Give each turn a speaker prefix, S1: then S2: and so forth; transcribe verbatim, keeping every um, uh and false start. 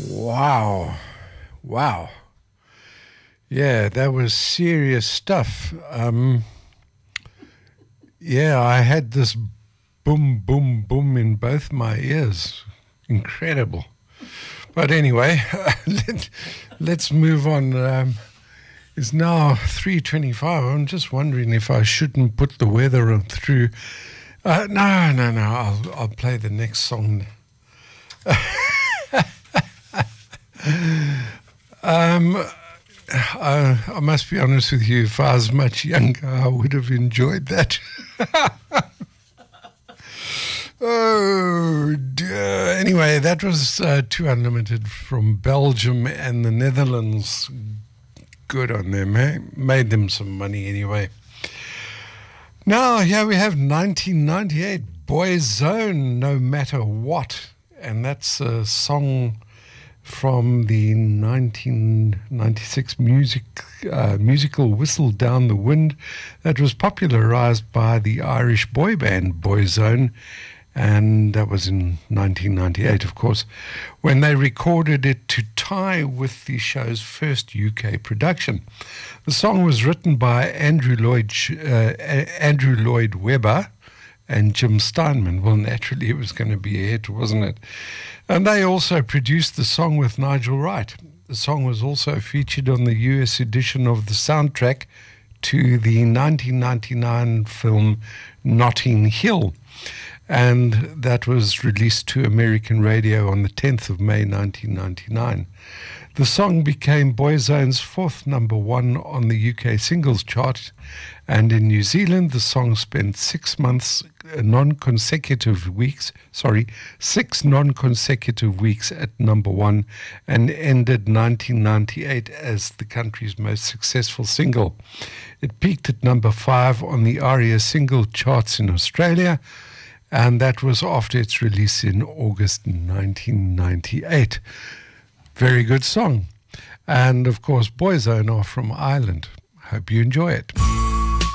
S1: Wow. Wow. Yeah, that was serious stuff. Um, yeah, I had this boom, boom, boom in both my ears. Incredible. But anyway, let, let's move on. Um, it's now three twenty-five. I'm just wondering if I shouldn't put the weather on through. Uh, no, no, no. I'll, I'll play the next song. um, I, I must be honest with you, if I was much younger, I would have enjoyed that. Oh, dear. Anyway, that was uh, Two Unlimited from Belgium and the Netherlands. Good on them, eh? Made them some money anyway. Now, here we have nineteen ninety-eight, Boyzone, No Matter What. And that's a song from the nineteen ninety-six music uh, musical Whistle Down the Wind that was popularized by the Irish boy band Boyzone. And that was in nineteen ninety-eight, of course, when they recorded it to tie with the show's first U K production. The song was written by Andrew Lloyd, uh, Andrew Lloyd Webber and Jim Steinman. Well, naturally, it was going to be a hit, wasn't it? And they also produced the song with Nigel Wright. The song was also featured on the U S edition of the soundtrack to the nineteen ninety-nine film Notting Hill. And that was released to American radio on the tenth of May nineteen ninety-nine. The song became Boyzone's fourth number one on the U K singles chart, and in New Zealand the song spent six months, uh, non-consecutive weeks, sorry, six non-consecutive weeks at number one, and ended nineteen ninety-eight as the country's most successful single. It peaked at number five on the ARIA single charts in Australia, and that was after its release in August nineteen ninety-eight. Very good song. And, of course, Boyzone are from Ireland. Hope you enjoy it.